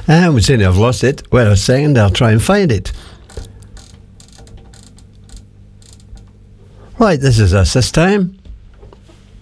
And we seem to have lost it. Wait a second, I'll try and find it. Right, this is us this time.